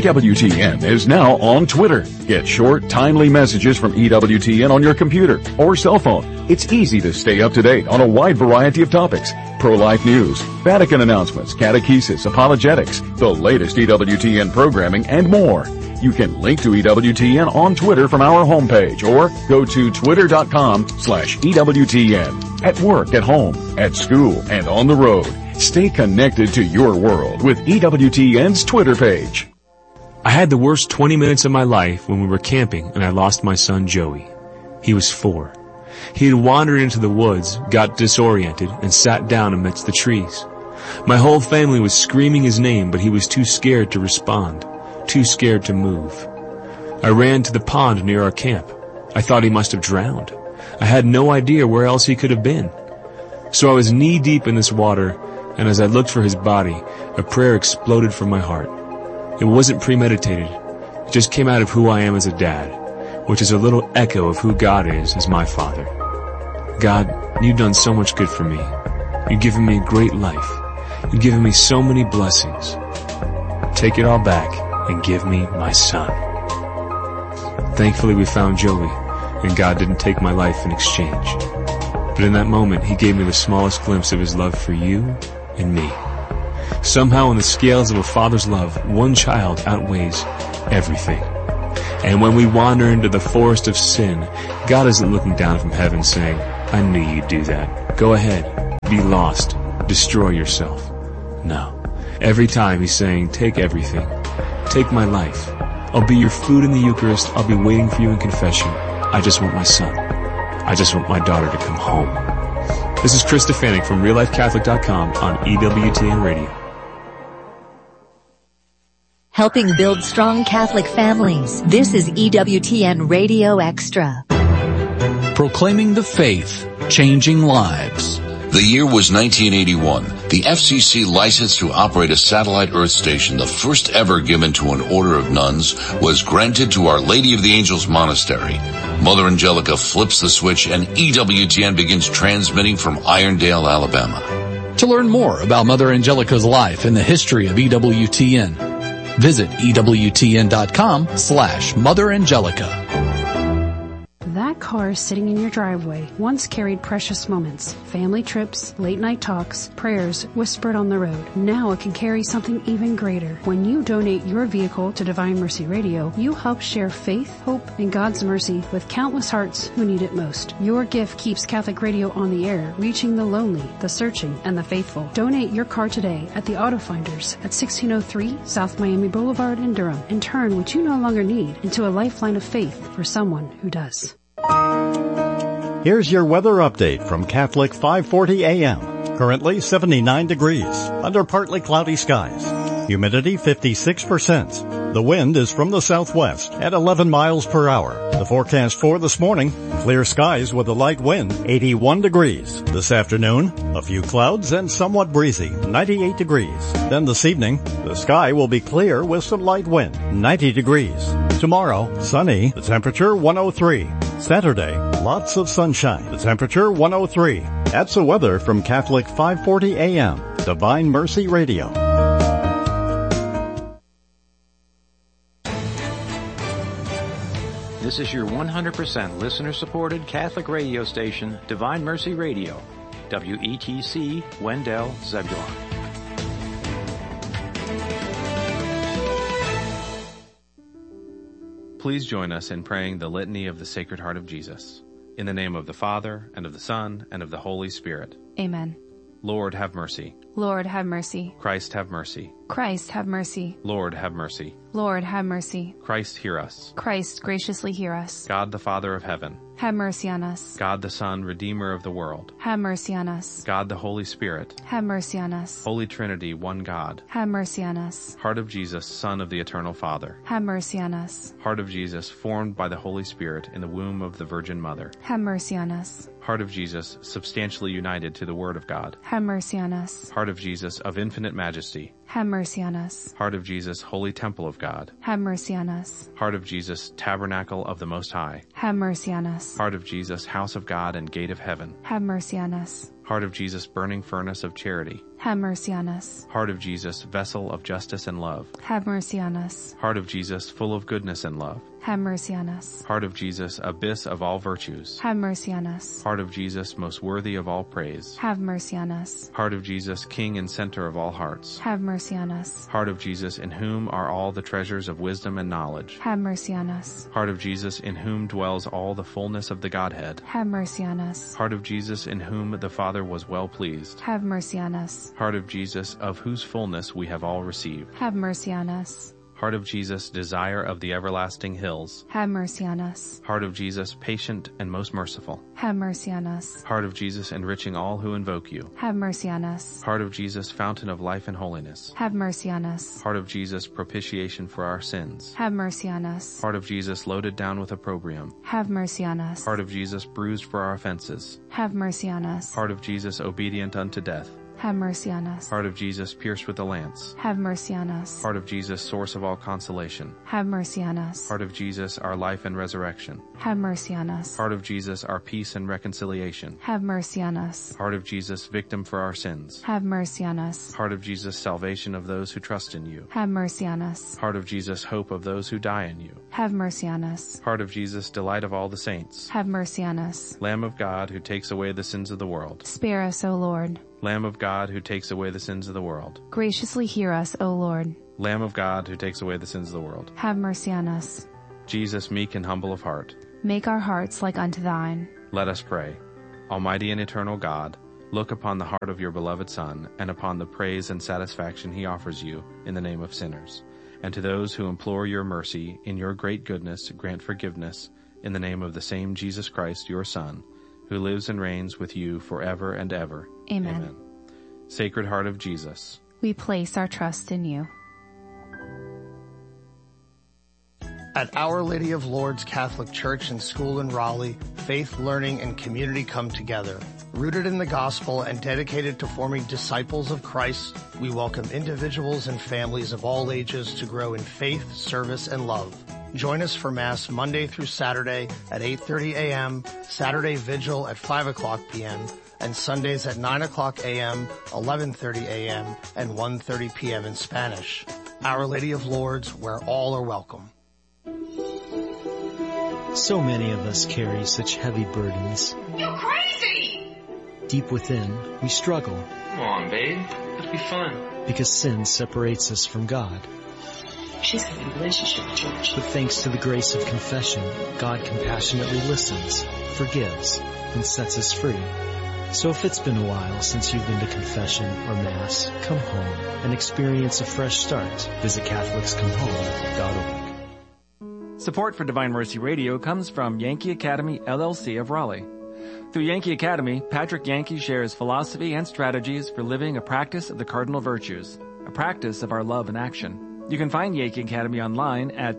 EWTN is now on Twitter. Get short, timely messages from EWTN on your computer or cell phone. It's easy to stay up to date on a wide variety of topics. Pro-life news, Vatican announcements, catechesis, apologetics, the latest EWTN programming, and more. You can link to EWTN on Twitter from our homepage or go to twitter.com/EWTN. At work, at home, at school, and on the road. Stay connected to your world with EWTN's Twitter page. I had the worst 20 minutes of my life when we were camping and I lost my son Joey. He was 4. He had wandered into the woods, got disoriented, and sat down amidst the trees. My whole family was screaming his name, but he was too scared to respond, too scared to move. I ran to the pond near our camp. I thought he must have drowned. I had no idea where else he could have been. So I was knee-deep in this water, and as I looked for his body, a prayer exploded from my heart. It wasn't premeditated. It just came out of who I am as a dad, which is a little echo of who God is as my father. God, you've done so much good for me. You've given me a great life. You've given me so many blessings. Take it all back and give me my son. Thankfully, we found Joey, and God didn't take my life in exchange. But in that moment, he gave me the smallest glimpse of his love for you and me. Somehow in the scales of a father's love, one child outweighs everything. And when we wander into the forest of sin, God isn't looking down from heaven saying, I knew you'd do that. Go ahead. Be lost. Destroy yourself. No. Every time he's saying, take everything. Take my life. I'll be your food in the Eucharist. I'll be waiting for you in confession. I just want my son. I just want my daughter to come home. This is Chris Stefanik from RealLifeCatholic.com on EWTN Radio. Helping build strong Catholic families. This is EWTN Radio Extra. Proclaiming the faith, changing lives. The year was 1981. The FCC license to operate a satellite Earth station, the first ever given to an order of nuns, was granted to Our Lady of the Angels Monastery. Mother Angelica flips the switch and EWTN begins transmitting from Irondale, Alabama. To learn more about Mother Angelica's life and the history of EWTN, visit EWTN.com/Mother Angelica. That car sitting in your driveway once carried precious moments, family trips, late-night talks, prayers whispered on the road. Now it can carry something even greater. When you donate your vehicle to Divine Mercy Radio, you help share faith, hope, and God's mercy with countless hearts who need it most. Your gift keeps Catholic Radio on the air, reaching the lonely, the searching, and the faithful. Donate your car today at the Auto Finders at 1603 South Miami Boulevard in Durham and turn what you no longer need into a lifeline of faith for someone who does. Here's your weather update from Catholic 540 AM. Currently 79 degrees, under partly cloudy skies. Humidity 56%. The wind is from the southwest at 11 miles per hour. The forecast for this morning, clear skies with a light wind, 81 degrees. This afternoon, a few clouds and somewhat breezy, 98 degrees. Then this evening, the sky will be clear with some light wind, 90 degrees. Tomorrow, sunny, the temperature 103. Saturday, lots of sunshine, the temperature 103. That's the weather from Catholic 540 AM, Divine Mercy Radio. This is your 100% listener-supported Catholic radio station, Divine Mercy Radio, WETC, Wendell, Zebulon. Please join us in praying the Litany of the Sacred Heart of Jesus. In the name of the Father, and of the Son, and of the Holy Spirit. Amen. Lord, have mercy. Lord, have mercy. Christ, have mercy. Christ, have mercy. Lord, have mercy. Lord, have mercy. Christ, hear us. Christ, graciously hear us. God the Father of heaven. Have mercy on us. God the Son, Redeemer of the world. Have mercy on us. God the Holy Spirit. Have mercy on us. Holy Trinity, one God. Have mercy on us. Heart of Jesus, Son of the Eternal Father. Have mercy on us. Heart of Jesus, formed by the Holy Spirit in the womb of the Virgin Mother. Have mercy on us. Heart of Jesus, substantially united to the Word of God. Have mercy on us. Heart of Jesus, of infinite majesty. Have mercy on us. Heart of Jesus, holy temple of God. Have mercy on us. Heart of Jesus, tabernacle of the Most High. Have mercy on us. Heart of Jesus, house of God and gate of heaven. Have mercy on us. Heart of Jesus, burning furnace of charity. Have mercy on us. Heart of Jesus, vessel of justice and love. Have mercy on us. Heart of Jesus, full of goodness and love. Have mercy on us. Heart of Jesus, abyss of all virtues. Have mercy on us. Heart of Jesus, most worthy of all praise. Have mercy on us. Heart of Jesus, King and center of all hearts. Have mercy on us. Heart of Jesus, in whom are all the treasures of wisdom and knowledge. Have mercy on us. Heart of Jesus, in whom dwells all the fullness of the Godhead. Have mercy on us. Heart of Jesus, in whom the Father was well pleased. Have mercy on us. Heart of Jesus, of whose fullness we have all received. Have mercy on us. Heart of Jesus, desire of the everlasting hills. Have mercy on us. Heart of Jesus, patient and most merciful. Have mercy on us. Heart of Jesus, enriching all who invoke you. Have mercy on us. Heart of Jesus, fountain of life and holiness. Have mercy on us. Heart of Jesus, propitiation for our sins. Have mercy on us. Heart of Jesus, loaded down with opprobrium. Have mercy on us. Heart of Jesus, bruised for our offenses. Have mercy on us. Heart of Jesus, obedient unto death. Have mercy on us. Heart of Jesus, pierced with a lance. Have mercy on us. Heart of Jesus, source of all consolation. Have mercy on us. Heart of Jesus, our life and resurrection. Have mercy on us. Heart of Jesus, our peace and reconciliation. Have mercy on us. Heart of Jesus, victim for our sins. Have mercy on us. Heart of Jesus, salvation of those who trust in you. Have mercy on us. Heart of Jesus, hope of those who die in you. Have mercy on us. Heart of Jesus, delight of all the saints. Have mercy on us. Lamb of God, who takes away the sins of the world. Spare us, O Lord. Lamb of God, who takes away the sins of the world. Graciously hear us, O Lord. Lamb of God, who takes away the sins of the world. Have mercy on us. Jesus, meek and humble of heart. Make our hearts like unto thine. Let us pray. Almighty and eternal God, look upon the heart of your beloved Son, and upon the praise and satisfaction he offers you in the name of sinners. And to those who implore your mercy, in your great goodness, grant forgiveness, in the name of the same Jesus Christ, your Son, who lives and reigns with you forever and ever. Amen. Amen. Sacred Heart of Jesus, we place our trust in you. At Our Lady of Lourdes Catholic Church and School in Raleigh, faith, learning, and community come together. Rooted in the gospel and dedicated to forming disciples of Christ, we welcome individuals and families of all ages to grow in faith, service, and love. Join us for Mass Monday through Saturday at 8:30 a.m., Saturday Vigil at 5 o'clock p.m., and Sundays at 9 o'clock a.m., 11:30 a.m., and 1:30 p.m. in Spanish. Our Lady of Lourdes, where all are welcome. So many of us carry such heavy burdens. You're crazy! Deep within, we struggle. Come on, babe. Let's be fun. Because sin separates us from God. She's having a relationship with church. But thanks to the grace of confession, God compassionately listens, forgives, and sets us free. So if it's been a while since you've been to confession or Mass, come home and experience a fresh start. Visit CatholicsComeHome.org. Support for Divine Mercy Radio comes from Yankee Academy, LLC of Raleigh. Through Yankee Academy, Patrick Yankee shares philosophy and strategies for living a practice of the cardinal virtues, a practice of our love and action. You can find Yankee Academy online at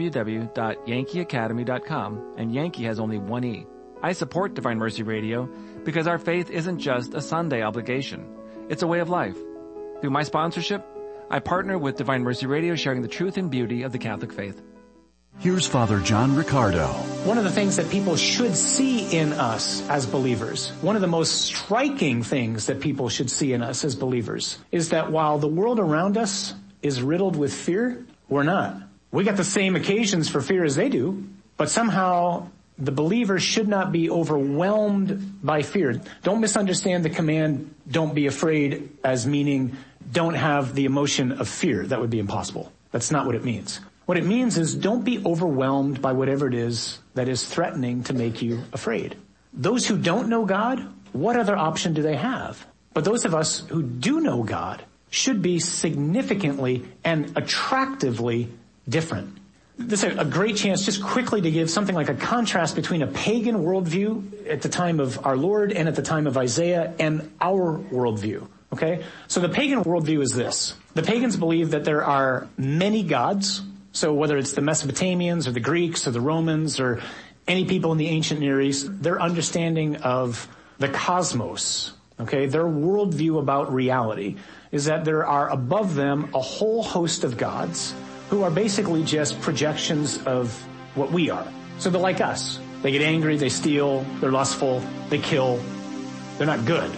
www.yankeeacademy.com, and Yankee has only one E. I support Divine Mercy Radio because our faith isn't just a Sunday obligation. It's a way of life. Through my sponsorship, I partner with Divine Mercy Radio, sharing the truth and beauty of the Catholic faith. Here's Father John Riccardo. One of the things that people should see in us as believers, one of the most striking things that people should see in us as believers, is that while the world around us is riddled with fear, we're not. We got the same occasions for fear as they do, but somehow the believer should not be overwhelmed by fear. Don't misunderstand the command, don't be afraid, as meaning don't have the emotion of fear. That would be impossible. That's not what it means. What it means is don't be overwhelmed by whatever it is that is threatening to make you afraid. Those who don't know God, what other option do they have? But those of us who do know God should be significantly and attractively different. This is a great chance just quickly to give something like a contrast between a pagan worldview at the time of our Lord and at the time of Isaiah and our worldview. Okay? So the pagan worldview is this. The pagans believe that there are many gods. So whether it's the Mesopotamians or the Greeks or the Romans or any people in the ancient Near East, their understanding of the cosmos, okay, their worldview about reality is that there are above them a whole host of gods who are basically just projections of what we are. So they're like us. They get angry, they steal, they're lustful, they kill. They're not good.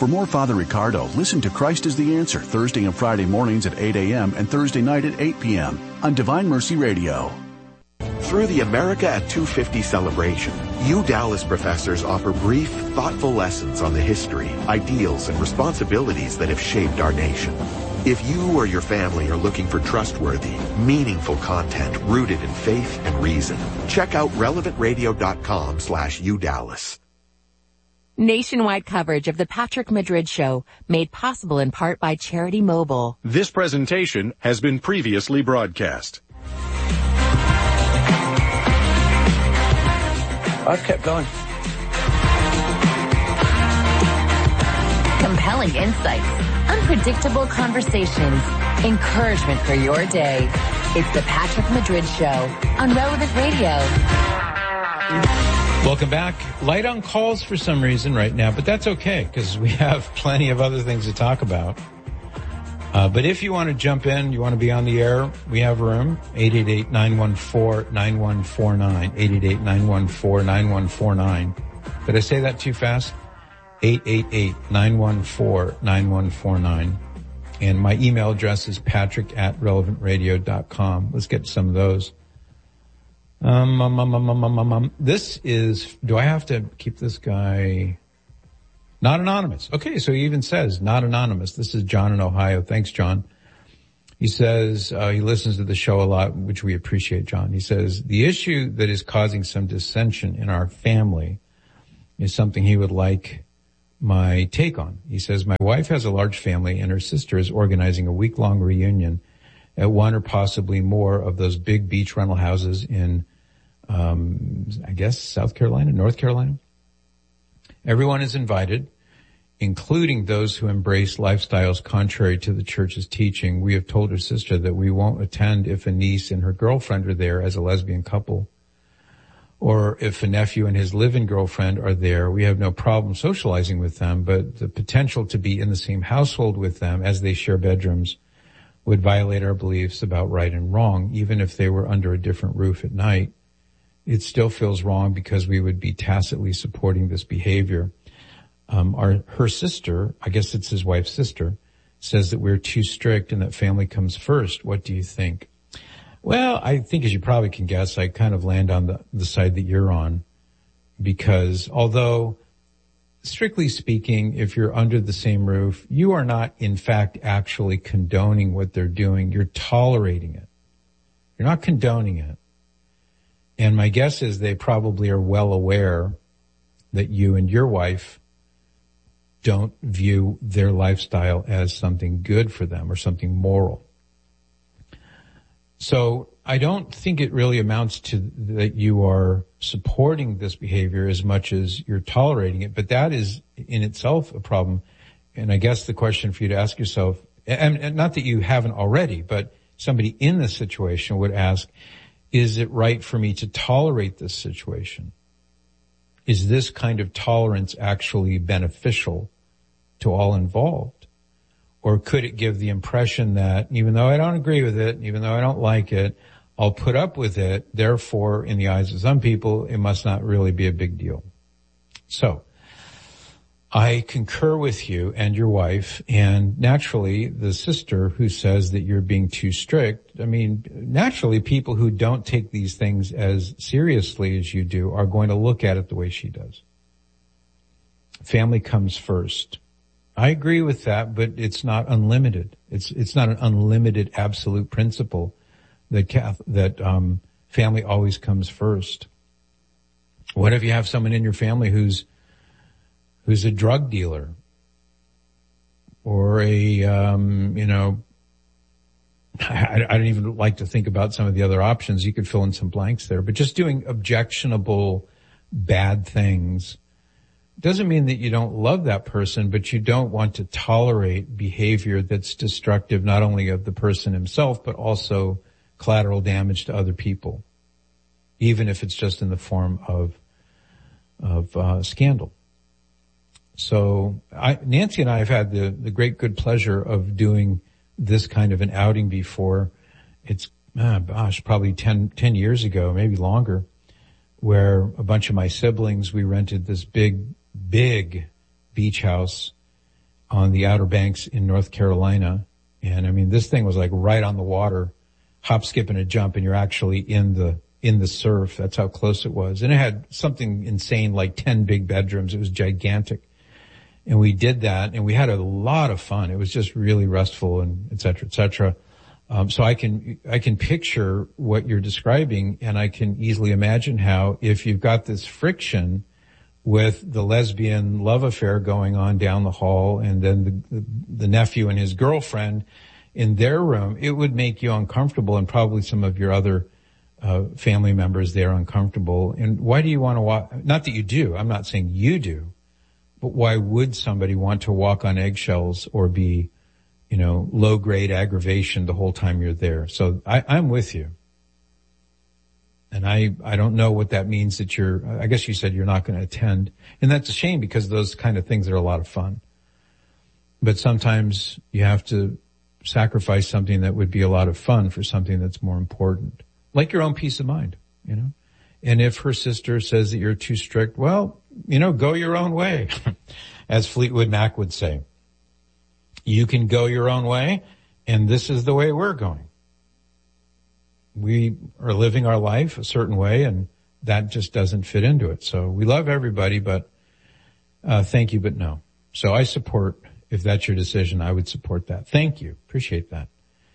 For more Father Ricardo, listen to Christ is the Answer Thursday and Friday mornings at 8 a.m. and Thursday night at 8 p.m. on Divine Mercy Radio. Through the America at 250 celebration, Dallas professors offer brief, thoughtful lessons on the history, ideals, and responsibilities that have shaped our nation. If you or your family are looking for trustworthy, meaningful content rooted in faith and reason, check out relevantradio.com/UDallas. Nationwide coverage of the Patrick Madrid Show, made possible in part by Charity Mobile. This presentation has been previously broadcast. I've kept going. Compelling insights, unpredictable conversations, encouragement for your day. It's the Patrick Madrid Show on Relevant Radio. Welcome back. Light on calls for some reason right now, but that's okay because we have plenty of other things to talk about. But if you want to jump in, you want to be on the air, we have room. 888-914-9149. 888-914-9149. Did I say that too fast? 888-914-9149. And my email address is patrick@relevantradio.com. Let's get some of those. This is, do I have to keep this guy not anonymous? Okay, so he even says not anonymous. This is John in Ohio. Thanks, John. He says he listens to the show a lot, which we appreciate, John. He says the issue that is causing some dissension in our family is something he would like my take on. He says, my wife has a large family and her sister is organizing a week-long reunion at one or possibly more of those big beach rental houses in I guess South Carolina, North Carolina. Everyone is invited, including those who embrace lifestyles contrary to the church's teaching. We have told her sister that we won't attend if a niece and her girlfriend are there as a lesbian couple, or if a nephew and his live-in girlfriend are there. We have no problem socializing with them, but the potential to be in the same household with them as they share bedrooms would violate our beliefs about right and wrong, even if they were under a different roof at night. It still feels wrong because we would be tacitly supporting this behavior. Her sister, I guess it's his wife's sister, says that we're too strict and that family comes first. What do you think? Well, I think, as you probably can guess, I kind of land on the side that you're on, because although strictly speaking, if you're under the same roof, you are not in fact actually condoning what they're doing. You're tolerating it. You're not condoning it. And my guess is they probably are well aware that you and your wife don't view their lifestyle as something good for them or something moral. So I don't think it really amounts to that you are supporting this behavior as much as you're tolerating it, but that is in itself a problem. And I guess the question for you to ask yourself, and not that you haven't already, but somebody in this situation would ask, is it right for me to tolerate this situation? Is this kind of tolerance actually beneficial to all involved? Or could it give the impression that even though I don't agree with it, even though I don't like it, I'll put up with it. Therefore, in the eyes of some people, it must not really be a big deal. So I concur with you and your wife, and naturally the sister who says that you're being too strict. I mean, naturally people who don't take these things as seriously as you do are going to look at it the way she does. Family comes first. I agree with that, but it's not unlimited. It's not an unlimited absolute principle that family always comes first. What if you have someone in your family who's a drug dealer or I don't even like to think about some of the other options. You could fill in some blanks there, but just doing objectionable bad things doesn't mean that you don't love that person, but you don't want to tolerate behavior that's destructive not only of the person himself, but also collateral damage to other people, even if it's just in the form of scandal. So Nancy and I have had the great good pleasure of doing this kind of an outing before. It's, probably 10 years ago, maybe longer, where a bunch of my siblings, we rented this big beach house on the Outer Banks in North Carolina. And I mean, this thing was like right on the water, hop, skip, and a jump, and you're actually in the surf. That's how close it was. And it had something insane like 10 big bedrooms. It was gigantic. And we did that, and we had a lot of fun. It was just really restful, and et cetera, et cetera. So I can picture what you're describing, and I can easily imagine how if you've got this friction with the lesbian love affair going on down the hall, and then the nephew and his girlfriend in their room, it would make you uncomfortable, and probably some of your other family members there uncomfortable. And why do you want to walk? Not that you do. I'm not saying you do. But why would somebody want to walk on eggshells or be, low grade aggravation the whole time you're there? So I'm with you. And I don't know what that means that I guess you said you're not going to attend. And that's a shame because those kind of things are a lot of fun. But sometimes you have to sacrifice something that would be a lot of fun for something that's more important. Like your own peace of mind, And if her sister says that you're too strict, well, go your own way, as Fleetwood Mac would say. You can go your own way, and this is the way we're going. We are living our life a certain way, and that just doesn't fit into it. So we love everybody, but thank you, but no. So I support, if that's your decision, I would support that. Thank you. Appreciate that.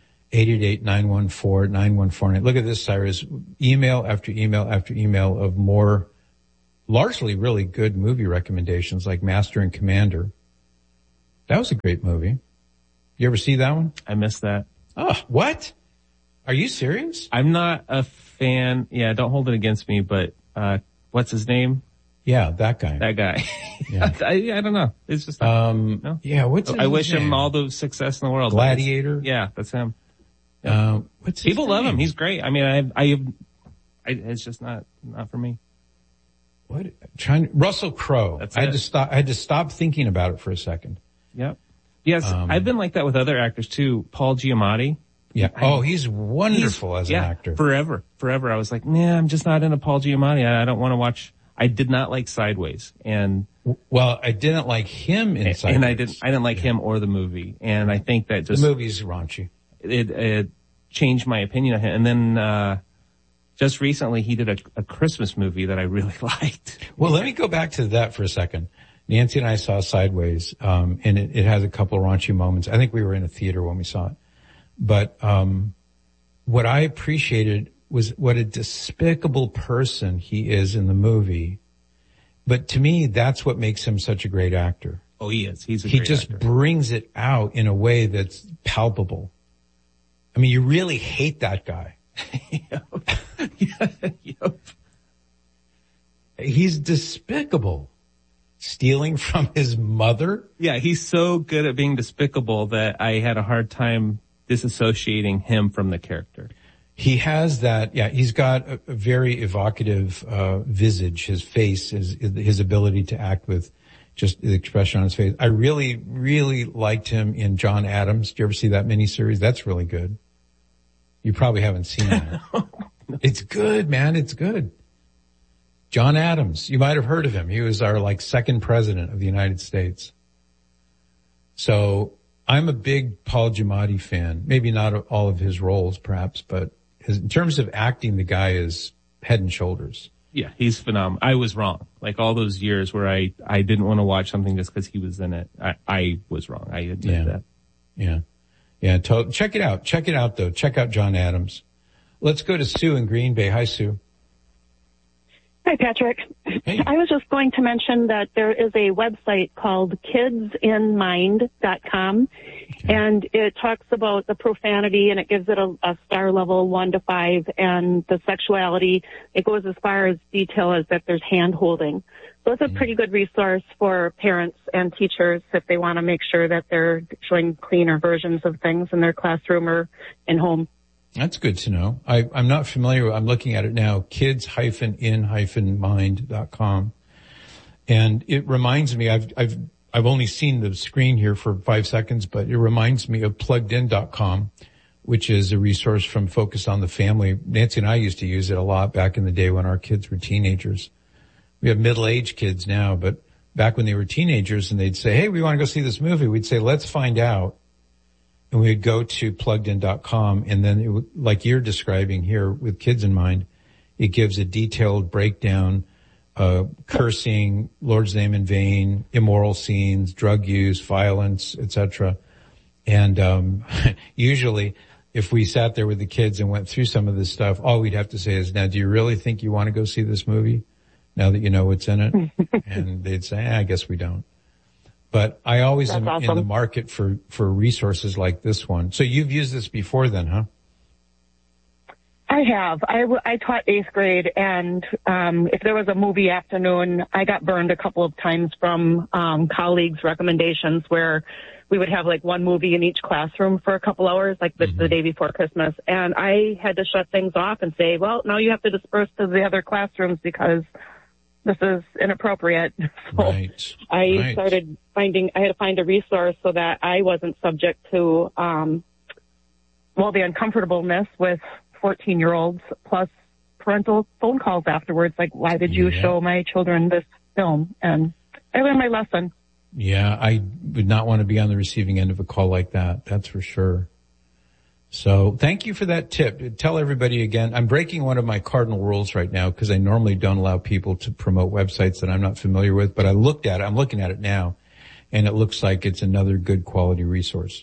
888-914-9149. Look at this, Cyrus. Email after email after email of more largely really good movie recommendations like Master and Commander. That was a great movie. You ever see that one? I missed that. Oh, what? Are you serious? I'm not a fan. Yeah, don't hold it against me, but what's his name? Yeah, that guy. That guy. Yeah. I don't know. It's just no? Yeah, what's his I wish name? him all the success in the world. Gladiator? Yeah, that's him. Yeah. What's his People love name? him. He's great. I mean, it's just not for me. What? Russell Crowe. I had to stop thinking about it for a second. Yep. Yes, I've been like that with other actors too. Paul Giamatti. Yeah. He's wonderful as an actor. Forever. I was like, nah, I'm just not into Paul Giamatti. I don't want to watch. I did not like Sideways, and I didn't like him in Sideways, and I didn't like him or the movie, and I think that just the movie's raunchy. It changed my opinion of him, and then just recently he did a Christmas movie that I really liked. Well, let me go back to that for a second. Nancy and I saw Sideways, and it has a couple of raunchy moments. I think we were in a theater when we saw it. But what I appreciated was what a despicable person he is in the movie. But to me, that's what makes him such a great actor. Oh, he is. He just brings it out in a way that's palpable. I mean, you really hate that guy. Yep. He's despicable. Stealing from his mother? Yeah, he's so good at being despicable that I had a hard time disassociating him from the character. He has that, he's got a very evocative visage, his face, his ability to act with just the expression on his face. I really, really liked him in John Adams. Did you ever see that miniseries? That's really good. You probably haven't seen that. No. It's good, man. It's good. John Adams, you might have heard of him. He was our second president of the United States. So I'm a big Paul Giamatti fan. Maybe not all of his roles, perhaps, but in terms of acting, the guy is head and shoulders. Yeah, he's phenomenal. I was wrong. Like all those years where I didn't want to watch something just because he was in it. I was wrong. I admit that. Yeah. Yeah. Check it out. Check it out, though. Check out John Adams. Let's go to Sue in Green Bay. Hi, Sue. Hi, Patrick. Hey. I was just going to mention that there is a website called kidsinmind.com, and it talks about the profanity, and it gives it a star level 1 to 5, and the sexuality. It goes as far as detail as that there's hand holding. So it's a pretty good resource for parents and teachers if they want to make sure that they're showing cleaner versions of things in their classroom or in home. That's good to know. I'm not familiar. I'm looking at it now. kids-in-mind.com. And it reminds me, I've only seen the screen here for 5 seconds, but it reminds me of pluggedin.com, which is a resource from Focus on the Family. Nancy and I used to use it a lot back in the day when our kids were teenagers. We have middle-aged kids now, but back when they were teenagers and they'd say, hey, we want to go see this movie. We'd say, let's find out. And we would go to pluggedin.com, and then it would, like you're describing here with Kids in Mind, it gives a detailed breakdown, cursing, Lord's name in vain, immoral scenes, drug use, violence, etc. And usually if we sat there with the kids and went through some of this stuff, all we'd have to say is, now, do you really think you want to go see this movie now that you know what's in it? And they'd say, I guess we don't. But I always am awesome. In the market for resources like this one. So you've used this before then, huh? I have. I taught 8th grade, and if there was a movie afternoon, I got burned a couple of times from colleagues' recommendations where we would have like one movie in each classroom for a couple hours, like the day before Christmas. And I had to shut things off and say, well, now you have to disperse to the other classrooms because this is inappropriate. So I started I had to find a resource so that I wasn't subject to, the uncomfortableness with 14-year-olds plus parental phone calls afterwards. Like, why did you show my children this film? And I learned my lesson. Yeah, I would not want to be on the receiving end of a call like that. That's for sure. So thank you for that tip. Tell everybody again, I'm breaking one of my cardinal rules right now because I normally don't allow people to promote websites that I'm not familiar with, but I'm looking at it now, and it looks like it's another good quality resource.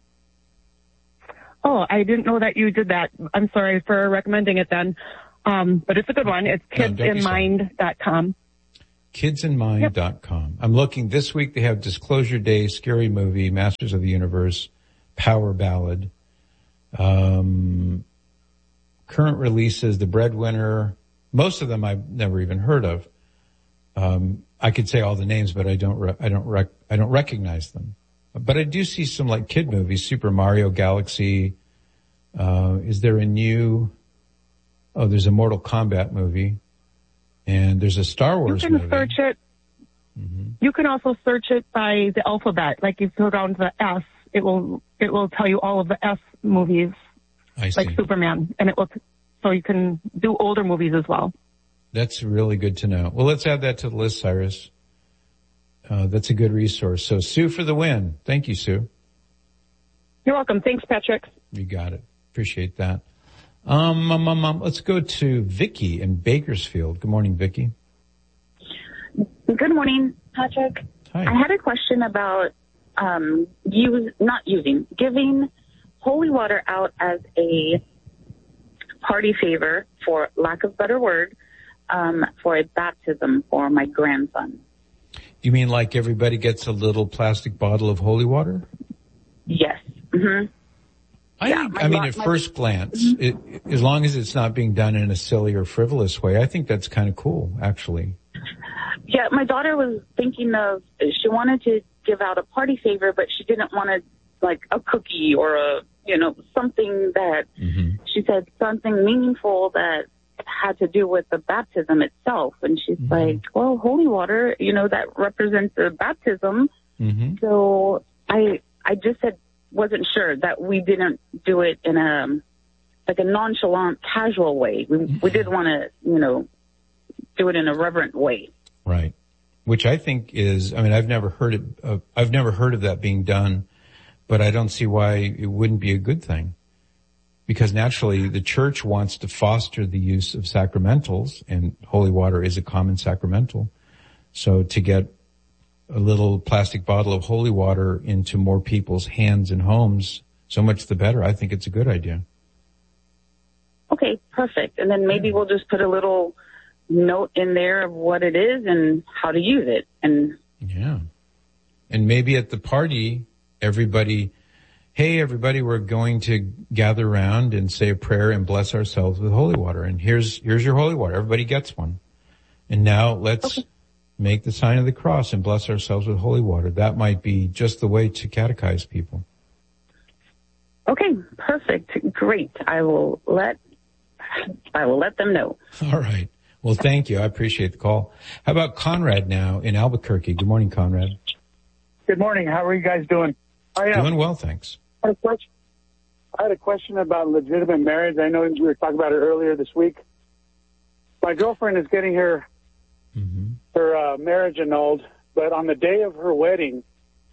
Oh, I didn't know that you did that. I'm sorry for recommending it then. But it's a good one. It's kidsinmind.com. Kidsinmind.com. I'm looking this week. They have Disclosure Day, Scary Movie, Masters of the Universe, Power Ballad. Current releases, The Breadwinner. Most of them I've never even heard of. I could say all the names, but I don't recognize them. But I do see some like kid movies, Super Mario Galaxy. Is there a new, there's a Mortal Kombat movie. And there's a Star Wars movie. You can search it. Mm-hmm. You can also search it by the alphabet. Like if you go down to the S, it will tell you all of the S movies. I see. Like Superman. And so you can do older movies as well. That's really good to know. Well, let's add that to the list, Cyrus. That's a good resource. So Sue for the win. Thank you, Sue. You're welcome. Thanks, Patrick. You got it. Appreciate that. Let's go to Vicky in Bakersfield. Good morning, Vicky. Good morning, Patrick. Hi. I had a question about giving holy water out as a party favor, for lack of better word, for a baptism for my grandson. You mean like everybody gets a little plastic bottle of holy water? Yes. Mm-hmm. At first glance, as long as it's not being done in a silly or frivolous way, I think that's kind of cool, actually. Yeah, my daughter was thinking she wanted to give out a party favor, but she didn't want like a cookie or something that she said something meaningful that had to do with the baptism itself. And she's like, well, holy water, that represents the baptism. Mm-hmm. So I just wasn't sure that we didn't do it in a nonchalant, casual way. We did want to, do it in a reverent way. Right. Which I think is, I've never heard of that being done, but I don't see why it wouldn't be a good thing. Because naturally the church wants to foster the use of sacramentals, and holy water is a common sacramental. So to get a little plastic bottle of holy water into more people's hands and homes, so much the better. I think it's a good idea. Okay, perfect. And then maybe we'll just put a little note in there of what it is and how to use it. And maybe at the party, everybody, we're going to gather around and say a prayer and bless ourselves with holy water. And here's your holy water. Everybody gets one. And now let's make the sign of the cross and bless ourselves with holy water. That might be just the way to catechize people. Okay, perfect. Great. I will let them know. All right. Well, thank you. I appreciate the call. How about Conrad now in Albuquerque? Good morning, Conrad. Good morning. How are you guys doing? Doing well, thanks. I had a question about legitimate marriage. I know we were talking about it earlier this week. My girlfriend is getting her marriage annulled, but on the day of her wedding,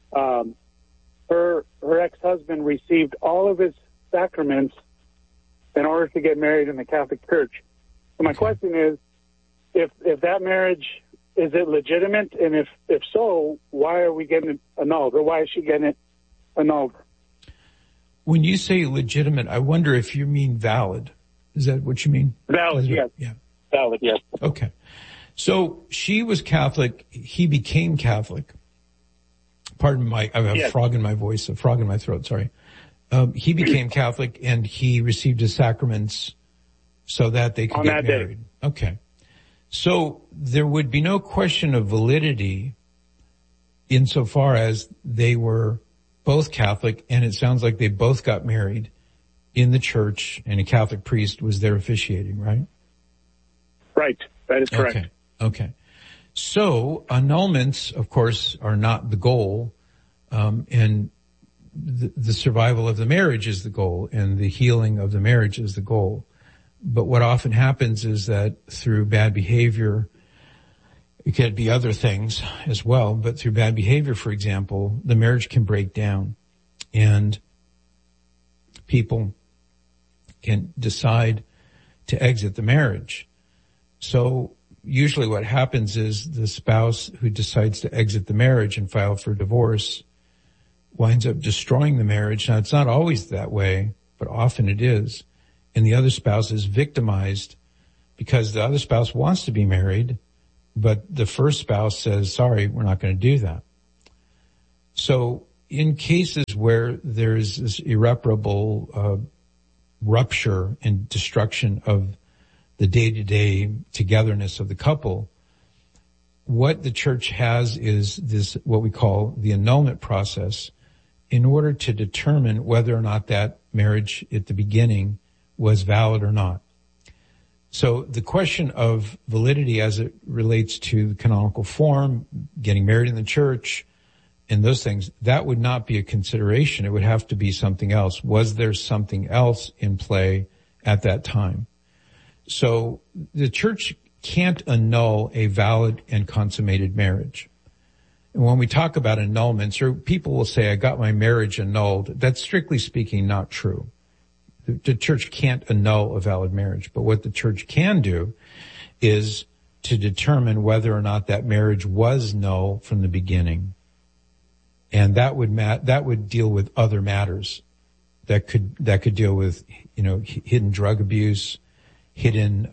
her ex-husband received all of his sacraments in order to get married in the Catholic Church. So my question is, if that marriage, is it legitimate? And if so, why are we getting it annulled, or why is she getting it annulled? When you say legitimate, I wonder if you mean valid. Is that what you mean? Valid, yes. Yeah. Valid, yes. Okay. So she was Catholic. He became Catholic. Pardon I have a frog in my voice, a frog in my throat, sorry. He became Catholic and he received his sacraments so that they could get married. Day. Okay. So there would be no question of validity insofar as they were both Catholic, and it sounds like they both got married in the church and a Catholic priest was there officiating, right? Right. That is correct. Okay. So annulments, of course, are not the goal, and the survival of the marriage is the goal, and the healing of the marriage is the goal. But what often happens is that through bad behavior, it could be other things as well, but through bad behavior, for example, the marriage can break down and people can decide to exit the marriage. So usually what happens is the spouse who decides to exit the marriage and file for divorce winds up destroying the marriage. Now, it's not always that way, but often it is. And the other spouse is victimized because the other spouse wants to be married, but the first spouse says, sorry, we're not going to do that. So in cases where there's this irreparable rupture and destruction of the day-to-day togetherness of the couple, what the church has is this, what we call the annulment process, in order to determine whether or not that marriage at the beginning was valid or not. So the question of validity as it relates to canonical form, getting married in the church, and those things, that would not be a consideration. It would have to be something else. Was there something else in play at that time? So the church can't annul a valid and consummated marriage. And when we talk about annulments, or people will say, I got my marriage annulled, that's strictly speaking not true. The church can't annul a valid marriage, but what the church can do is to determine whether or not that marriage was null from the beginning. And that would deal with other matters that could deal with, hidden drug abuse, hidden,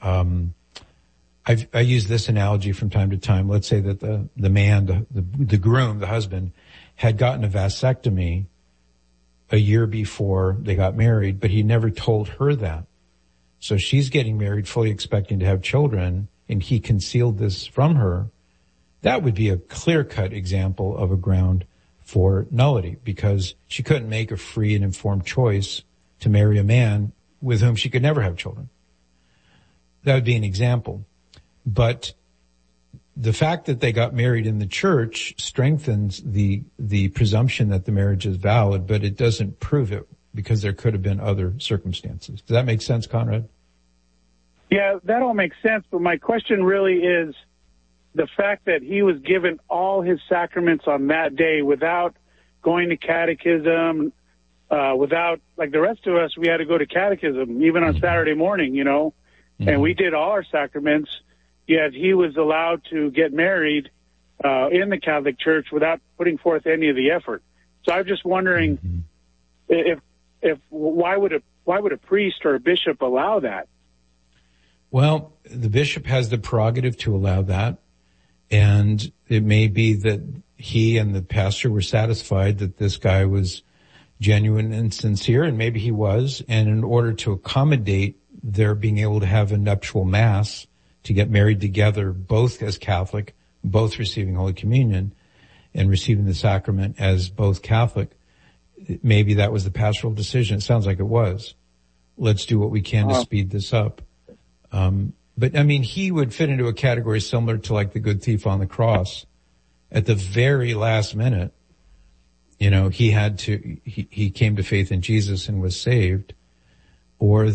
I use this analogy from time to time. Let's say that the man, the groom, the husband, had gotten a vasectomy a year before they got married, but he never told her that. So she's getting married fully expecting to have children, and he concealed this from her. That would be a clear-cut example of a ground for nullity, because she couldn't make a free and informed choice to marry a man with whom she could never have children. That would be an example. But the fact that they got married in the church strengthens the presumption that the marriage is valid, but it doesn't prove it, because there could have been other circumstances. Does that make sense, Conrad? Yeah, that all makes sense, but my question really is the fact that he was given all his sacraments on that day without going to catechism, without, like the rest of us, we had to go to catechism, even on Saturday morning, and we did all our sacraments, yet he was allowed to get married in the Catholic Church without putting forth any of the effort. So I'm just wondering if why would a priest or a bishop allow that? Well, the bishop has the prerogative to allow that, and it may be that he and the pastor were satisfied that this guy was genuine and sincere, and maybe he was, and in order to accommodate their being able to have a nuptial mass, to get married together, both as Catholic, both receiving Holy Communion and receiving the sacrament as both Catholic, maybe that was the pastoral decision. It sounds like it was. Let's do what we can to speed this up. But I mean, he would fit into a category similar to like the good thief on the cross. At the very last minute, he came to faith in Jesus and was saved. Or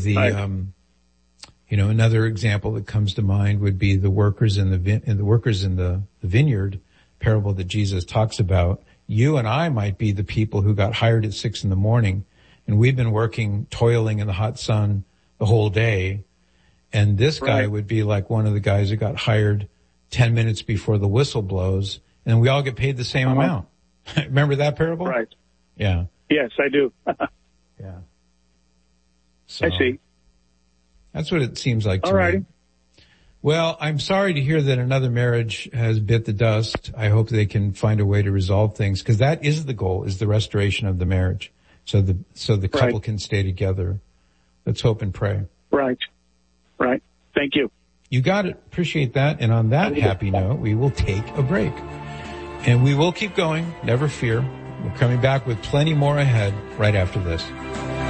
another example that comes to mind would be the workers in the vineyard parable that Jesus talks about. You and I might be the people who got hired at 6 a.m. and we've been working, toiling in the hot sun the whole day. And this guy would be like one of the guys who got hired 10 minutes before the whistle blows, and we all get paid the same amount. Remember that parable? Right. Yeah. Yes, I do. Yeah. So, I see. That's what it seems like to All righty. me. Well, I'm sorry to hear that another marriage has bit the dust. I hope they can find a way to resolve things, because that is the goal, is the restoration of the marriage. So the couple can stay together. Let's hope and pray. Right. Right. Thank you. You got it. Appreciate that. And on that happy note, we will take a break. And we will keep going. Never fear. We're coming back with plenty more ahead right after this.